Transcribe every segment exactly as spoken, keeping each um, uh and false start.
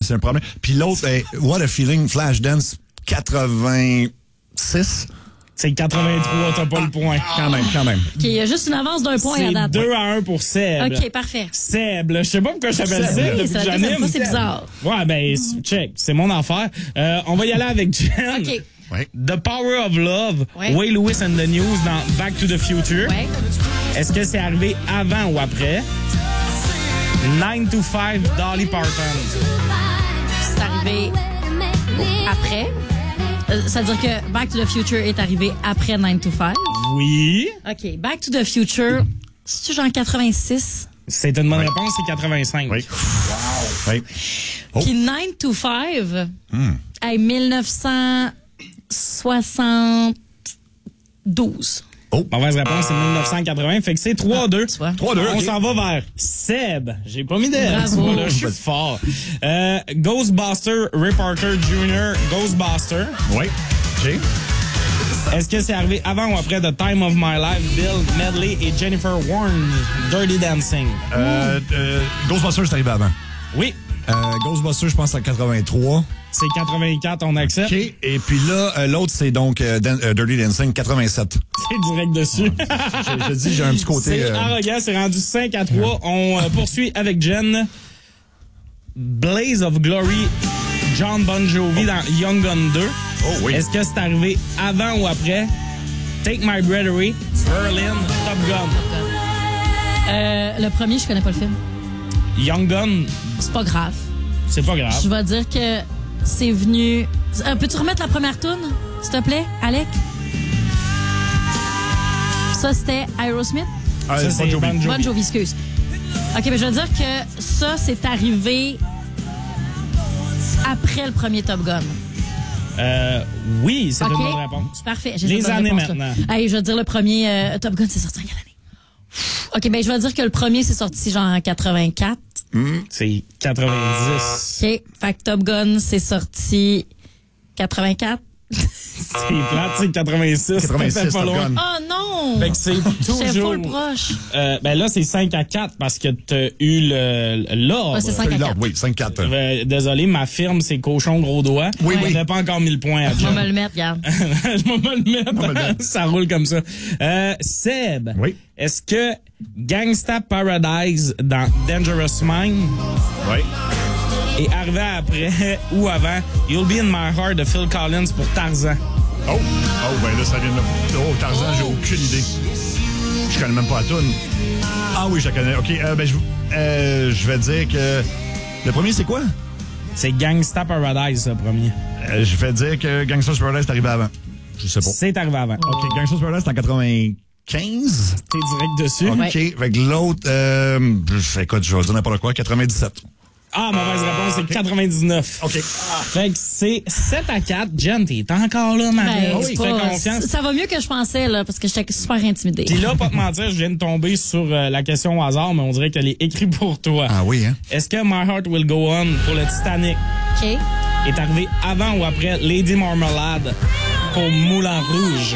c'est un problème. Puis l'autre, eh, What a Feeling, Flashdance quatre-vingt-six. C'est quatre-vingt-trois, t'as pas ah, le point. Quand même, quand même. OK, il y a juste une avance d'un point à date. C'est deux à un pour Seb. OK, parfait. Seb, là, je sais pas pourquoi je t'appelle Seb, Oui, depuis c'est que la deuxième j'anime. fois, c'est bizarre. Ouais, ben, check, c'est mon affaire. Euh, on va y aller avec Jen. OK. Ouais. The Power of Love, Ouais. Way Lewis and the News dans Back to the Future. Ouais. Est-ce que c'est arrivé avant ou après? nine to five, Dolly Parton. C'est arrivé après. Euh, Ça veut dire que Back to the Future est arrivé après nine to five. Oui. OK, Back to the Future, c'est-tu genre quatre-vingt-six? C'est une bonne réponse, c'est quatre-vingt-cinq. Oui. Wow. Oui. Oh. Puis nine to five, Hmm. hey, mille neuf cent soixante-douze. Oh. Mauvaise réponse, c'est mille neuf cent quatre-vingts. Fait que c'est trois à deux. tu vois. trois à deux, On OK. s'en va vers Seb. J'ai pas mis de Bravo. là, je suis fort. Euh, Ghostbuster, Ray Parker junior, Ghostbuster. Oui. OK. Est-ce que c'est arrivé avant ou après The Time of My Life, Bill Medley et Jennifer Warnes, Dirty Dancing? Euh, euh, Ghostbusters, c'est arrivé avant. Oui. Euh, Ghostbusters, je pense, c'est en quatre-vingt-trois. C'est quatre-vingt-quatre, on accepte. OK. Et puis là, euh, l'autre, c'est donc euh, Dan- euh, Dirty Dancing, quatre-vingt-sept. C'est direct dessus. je, je dis, j'ai un petit côté... C'est euh, arrogant, c'est rendu cinq à trois. On euh, poursuit avec Jen. Blaze of Glory, John Bon Jovi dans Young Gun deux. Oh oui. Est-ce que c'est arrivé avant ou après? Take My Breath Away, Berlin, Top Gun. Euh, le premier, je connais pas le film. Young Gun, C'est pas grave. c'est pas grave. Je vais dire que c'est venu... Euh, peux-tu remettre la première toune, s'il te plaît, Alec? Ça, c'était Aerosmith? Ah, Ça, Bon c'est Jovi. Bon Jovi. Bon Jovi, excuse. OK, mais je veux dire que ça, c'est arrivé après le premier Top Gun. Euh, oui, c'est OK? une bonne réponse. Parfait. j'ai Les cette bonne années réponse-là. maintenant. Hey, je veux dire, le premier euh, Top Gun, c'est sorti en quelle année? OK, ben je vais dire que le premier, c'est sorti genre en quatre-vingt-quatre. C'est quatre-vingt-dix. OK. Fait que Top Gun, c'est sorti quatre-vingt-quatre. C'est plate, c'est quatre-vingt-six. quatre-vingt-six, Ça fait pas Top loin. Gun. Oh non! Fait que c'est J'étais toujours... full proche. Euh, ben là, c'est cinq à quatre parce que t'as eu le l'ordre. Ouais, c'est cinq à Celui-là, quatre. oui, cinq quatre. Euh, désolé, ma firme, c'est cochon gros doigt. Oui, On oui. n'a pas encore mis le point à Je vais John. me le mettre, regarde. Je vais me le mettre. On va le mettre. Ça roule comme ça. Euh, Seb, Oui. est-ce que Gangsta Paradise dans Dangerous Mind Oui. est arrivé après ou avant You'll Be in My Heart de Phil Collins pour Tarzan? Oh. Oh, ben là, ça vient de... Oh, Tarzan, j'ai aucune idée. Je connais même pas la toune. Ah oui, je la connais. OK, euh, ben je euh, je vais dire que... Le premier, c'est quoi? C'est Gangsta Paradise, le premier. Euh, je vais dire que Gangsta's Paradise est arrivé avant. Je sais pas. C'est arrivé avant. OK, Gangsta's Paradise, c'est en quatre-vingt-quinze. T'es direct dessus. OK, Ouais. avec l'autre... Euh, écoute, je vais dire n'importe quoi, quatre-vingt-dix-sept. Ah, mauvaise réponse, c'est quatre-vingt-dix-neuf. OK. Fait que c'est sept à quatre. Jen, t'es encore là, ma belle. Ben, Tu c'est fais pas- confiance. ça va mieux que je pensais, là, parce que j'étais super intimidée. Puis là, pas te mentir, je viens de tomber sur euh, la question au hasard, mais on dirait qu'elle est écrite pour toi. Ah oui, hein? Est-ce que My Heart Will Go On pour le Titanic OK. est arrivé avant ou après Lady Marmalade pour Moulin Rouge?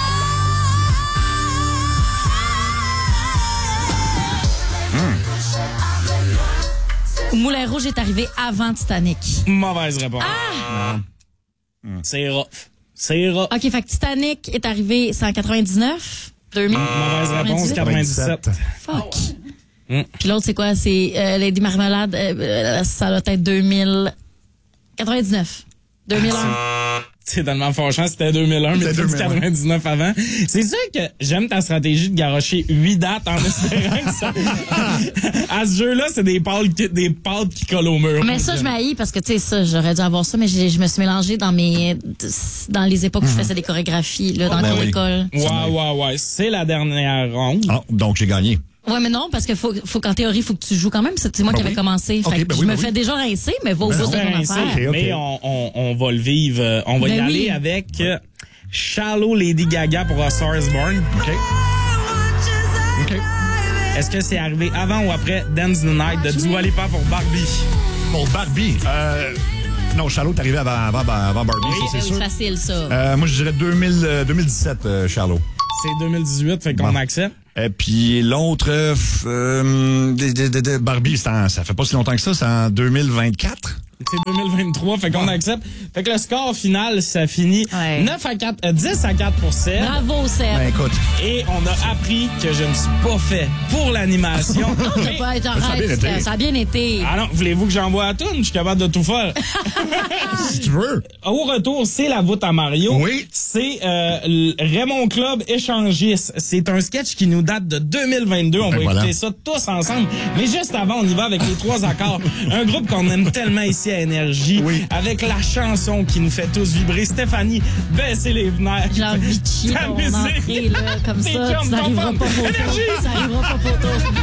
Moulin Rouge est arrivé avant Titanic. Mauvaise réponse. Ah! C'est rough. C'est rough. OK, fait que Titanic est arrivé, c'est en quatre-vingt-dix-neuf? deux mille? Mauvaise réponse, quatre-vingt-dix-sept. Fuck. Mm. Puis l'autre, c'est quoi? C'est euh, Lady Marmalade. Euh, euh, ça doit être deux mille quatre-vingt-dix-neuf. deux mille un. C'est tellement fâchant, c'était deux mille un, mais C'était t'as dit deux mille un. quatre-vingt-dix-neuf avant. C'est sûr que j'aime ta stratégie de garrocher huit dates en espérant que ça... à ce jeu-là, c'est des pâtes qui, des pâtes qui collent au mur. Mais ça, je m'haïs parce que, tu sais, ça, j'aurais dû avoir ça, mais j'ai- je me suis mélangée dans mes, dans les époques où je faisais des chorégraphies, là, dans Ben le cours oui. d'école. Ouais, ouais, ouais. C'est la dernière ronde. Ah, donc j'ai gagné. Ouais, mais non, parce que faut, faut qu'en théorie, faut que tu joues quand même. C'est moi Ben qui avais oui. commencé. Ok, Fait que ben je oui, me ben fais oui. déjà rincer, mais va au bout de ton Faire ainsi, affaire. ok. mais on, on, on va le vivre. euh, On va y Ben aller oui. avec euh, Shallow Lady Gaga pour A Star Is Born. OK. OK. Est-ce que c'est arrivé avant ou après Dance the Night de Dua Lipa pour Barbie? Pour Barbie, euh, non, Charlot est arrivé avant, avant, avant Barbie, Oui, ça, c'est C'est sûr. facile, ça. Euh, moi, je dirais deux mille, euh, deux mille dix-sept, euh, Charlot. C'est deux mille dix-huit, fait qu'on Bon. accepte. Et puis l'autre, euh, f- euh, de, de, de, de Barbie, c'est en- ça fait pas si longtemps que ça, c'est en deux mille vingt-quatre. C'est deux mille vingt-trois, fait qu'on accepte. Fait que le score final, ça finit Ouais. neuf à quatre, euh, dix à quatre pour Seb. Bravo, Seb. Ben, écoute. Et on a appris que je ne suis pas fait pour l'animation. Non, Mais- t'as pas été ça a bien arrête, été. ça a bien été. Ah non, voulez-vous que j'envoie à toune? Je suis capable de tout faire. Si tu veux. Au retour, c'est la voûte à Mario. Oui. C'est euh, le Raymond Club échangiste. C'est un sketch qui nous date de deux mille vingt-deux. On Ben va voilà. écouter ça tous ensemble. Mais juste avant, on y va avec les trois accords. Un groupe qu'on aime tellement ici à Énergie. Oui. Avec la chanson qui nous fait tous vibrer. Stéphanie, baissez les fenêtres. J'ai envie de chier Ta ton musique. entrée, là, comme Tes ça. chums Ça n'arrivera comprennent. pas photo. Énergie. Ça n'arrivera pas photo.